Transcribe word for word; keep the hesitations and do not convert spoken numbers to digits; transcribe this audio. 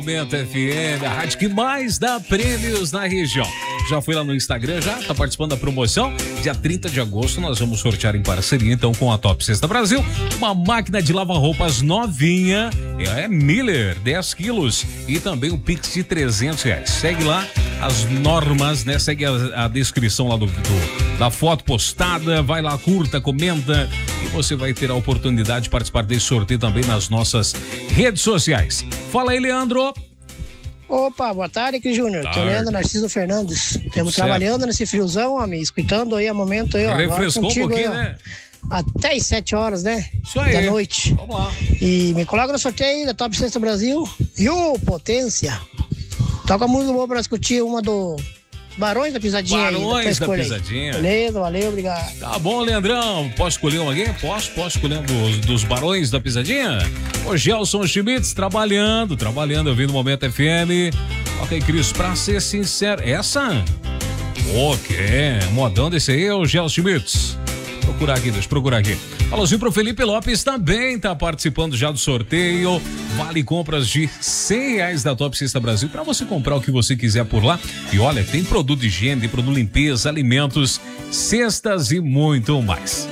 Momento F M, a rádio que mais dá prêmios na região. Já foi lá no Instagram, já tá participando da promoção. Dia trinta de agosto nós vamos sortear em parceria então com a Top Cesta Brasil uma máquina de lavar roupas novinha, é Miller, dez quilos, e também um Pix de trezentos reais. Segue lá as normas, né? Segue a, a descrição lá do, do da foto postada, vai lá, curta, comenta e você vai ter a oportunidade de participar desse sorteio também nas nossas redes sociais. Fala aí, Leandro. Opa, boa tarde aqui, Júnior. Tô Leandro Narciso Fernandes. Estamos trabalhando nesse friozão, homem, escutando aí a momento aí, ó. Refrescou um pouquinho, aí, né? Até às sete horas, né? Isso aí. Da noite. Vamos lá. E me coloca no sorteio aí da Top Cesta Brasil. E o Potência. Toca muito boa pra discutir uma do Barões da Pisadinha. Barões aí, da Pisadinha. Beleza, valeu, obrigado. Tá bom, Leandrão. Posso escolher um alguém? Posso? Posso escolher um dos, dos Barões da Pisadinha? O Gelson Schmitz trabalhando, trabalhando, ouvindo o Momento F M. Ok, Cris, pra ser sincero, essa? Ok, modão desse aí é o Gelson Schmitz. Procurar aqui, deixa eu procurar aqui. Alôzinho pro Felipe Lopes também tá participando já do sorteio. Vale compras de cem reais da Top Cesta Brasil para você comprar o que você quiser por lá. E olha, tem produto de higiene, produto de limpeza, alimentos, cestas e muito mais.